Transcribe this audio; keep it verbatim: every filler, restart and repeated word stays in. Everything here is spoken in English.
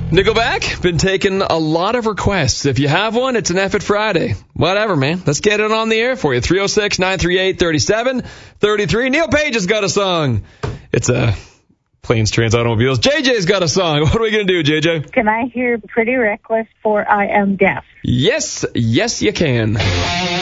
Nickelback, been taking a lot of requests. If you have one, it's an F It Friday. Whatever, man. Let's get it on the air for you. three oh six, nine three eight, three seven three three. Neil Page has got a song. It's a Planes, Trains, Automobiles. J J's got a song. What are we going to do, J J? Can I hear Pretty Reckless for I Am Deaf? Yes, yes you can.